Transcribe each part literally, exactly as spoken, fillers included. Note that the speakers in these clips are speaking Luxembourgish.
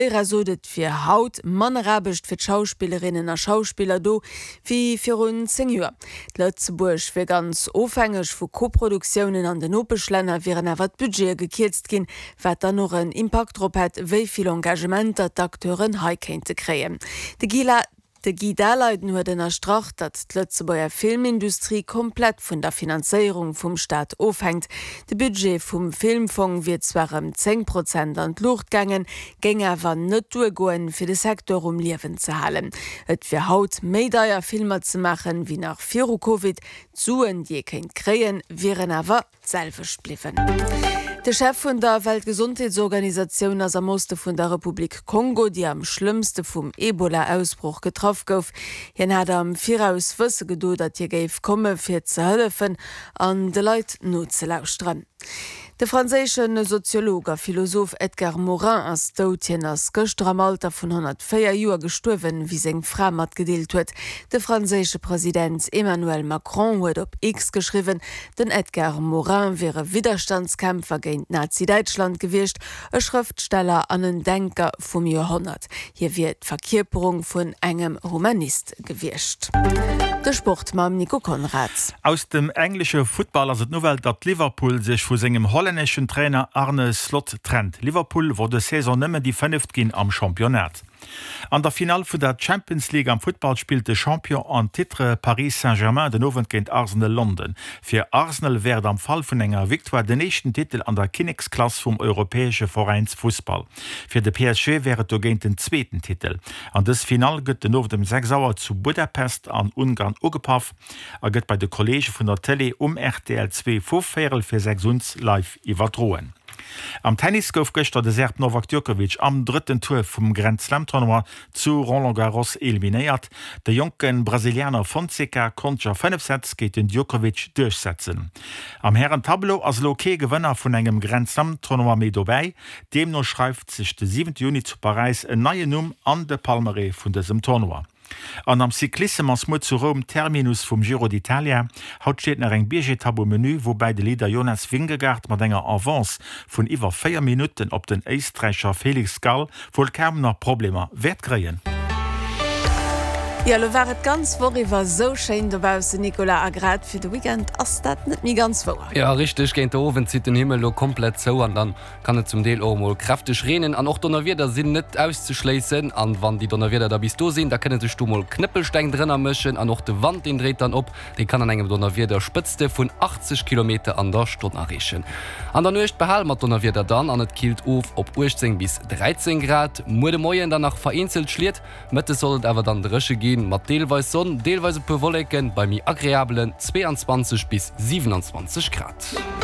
sodet fir Haut manrabecht fir Schauspielerinnen a Schauspieler do wie fir rund zehn Joer. Lëtzeburg fir ganz ofhängeg vu Koproduktionen an den Opeschlänner wären awer d Budget gekierzt ginn, wat dann noch en Impact op het wéiviel Engagement dat d'Akteuren heikente kreien. De Gila De Gidaleiten huet den erstracht, dat d'Lëtzebuer Filmindustrie komplett vun der Finanzierung vum Staat ofhängt. De Budget vum Filmfonds wird zwar um zehn Prozent an d'Lucht gangen, geng awer net duergoen fir de Sektor um Liewen ze halen. Et fir Haut méideier Filmer ze machen wie nach Viru Covid, Zuen die kenint kreien, wären awer selwech bliffen. Der Chef von der Weltgesundheitsorganisation as am Oste vun der Republik Kongo, die am schlimmste vum Ebola-Ausbruch getroffen gouf, jen hat am Viraus wësse gedo, dat je geif komme fir ze hëllefen an de Leiit not ze lausren. Der franzésischen Soziologer Philosoph Edgar Morin as Doutien as gëscht am Alter vun hundertvier Joer gestuerwen, wie seng Fra mat gedeelt huet. De franzésche Präsident Emmanuel Macron huet op X geschriwen, den Edgar Morin wäre Widerstandskämpfer géint Nazi-Deutschland gewircht, e Schriftsteller an en Denker vum Jahrhundert. Hier wird d'Verkierperung vun engem Humanist gewircht. De Sport mam Nico Konrads. Aus dem englische Footballer se Novel, dat Liverpool sech vu segem holländischen Trainer Arne Slot trennt. Liverpool wurde de Saison nëmme die fünft gin am Championat. An der Final vu der Champions League am Football spielte Champion an Titre Paris Saint-Germain den Owen géint Arsenal London. Fir Arsenal werd am Fall vun enger Victoire den nächsten Titel an der Königsklasse vum europäesche Vereinsfußball. Fir de P S G wäret do géint den zweiten Titel. An des Final gëtt den of dem sechs Sauer zu Budapest an Ungarn ugepaff, er gëtt bei de Kollege vun der Tele um R T L zwei Vorfäel fir sechs uns live iwwerdroen. Am Tennis gouf gëchter de Serb Novak Djokovic am dritten Tour vum Grand Slam Tournoi zu Roland Garros eliminéiert. De jonken Brasilianer Fonseca konnte fünf Sätze gegen den Djokovic durchsetzen. Am Herrentableau als Loké Gewinner vun engem Grand Slam Tournoi mit dabei, dem noch schreibt sich de siebten Juni zu Paris en neue Numm an de Palmarès vun diesem Tournoi. An am Cyclismus zu Rom Terminus vum Giro d'Italia haut steet nach eng Biergetabo-Menü, wobei de Lieder Jonas Vingegaard mat enger Avance vun iwwer vier Minuten op den Eistreicher Felix Gall voll kämner Probleme wert kreien. Ja, lo waret ganz woriwer so schein dobause Nicola Agrat fir de Weekend ass dat net mi ganz vor. Ja richtig géint Owen zit den Himmel lo komplett zo an dann kann et zum Deel omo kräftig renen an och Donnerwieder sinn net auszuschleessen an wann die Donnerwieder da bis du sinn, da kënne sech du mal Knüppelstein drinnner mëschen an noch de Wand den dreht dann op, den kann an engem Donnerwieder Spitzte vun achtzig Kilometer an der Stunde errechen. An der Nocht behal mat Donnerwieder dann an et kielt of op achtzehn bis dreizehn Grad, Mu de Moien danach vereinzelt schliert, Mëtte sollt awer dann dresche gehen mat deelweis Sonn, deelweise pu Wollecken bei mi agréablen zweiundzwanzig bis siebenundzwanzig Grad.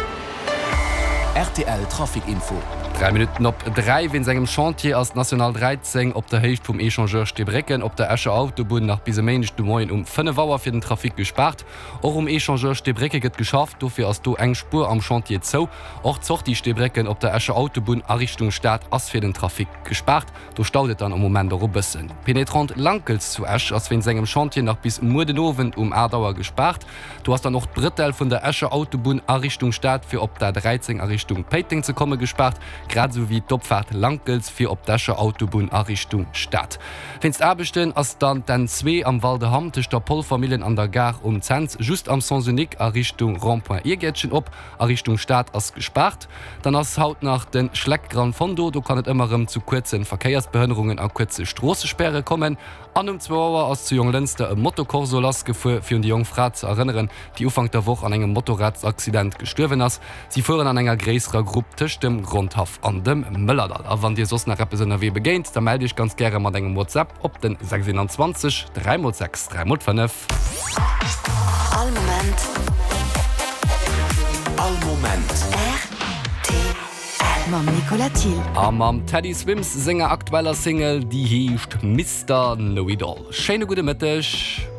R T L Trafikinfo. drei Minuten op drei wenn segem Chantier als National dreizehn op der Hälfte vom Echangeur Stebrecken op der Escher Autobahn nach Bisemenisch du Moin um fünf Uhr für den Trafik gespart. Auch um Echangeur Stebrecke get geschafft, dafür hast du eng Spur am Chantier zo. Auch zocht die Stebrecken op der Escher Autobahn a Richtung Stadt as für den Trafik gespart. Du staudet dann am Moment der Rubessen. Penetrant Lankels zu Esch, als wenn segem Chantier nach bis Murdenowen um Erdauer gespart. Du hast dann noch Drittel von der Escher Autobahn a Richtung Stadt für op der dreizehn a Richtung Peiting zu kommen gespart. Grad so wie Topfahrt Lankels fir op Dächer Autobahn a Richtung Stadt. Wennst abestellen ass dann den zwee am Waldeham tech der Polfamilien an der Gar um Zenz just am Sansonik a Richtung Rond-Point Irgetschen op a Richtung Stadt ass gespart. Dann ass haut nach den Schleckgrand Fondo, du kannnet immerem zu kurzen Verkehrsbehinderungen an kurze Straßensperre kommen. An um zwei Uhr ass zu Junglenster e Motokorso lass gefu fir die Jungfrau zu erinnern, die Ufang der Woche an engem Motorradsaccident gestürwen ass. Sie fuhren an enger gräserer Gruppe tisch dem Grundhaft an dem Müllertal. A wann dir sos nach Reppe wie begéint, da melde ich ganz gerne mat engem WhatsApp op den sechsundzwanzig drei sechs drei fünf. All moment. All moment. R T L. Mam Nicola Thiel. Am am Teddy Swims Sänger aktueller Single, die hiecht Mister Know It All. Schöne gute Mittag.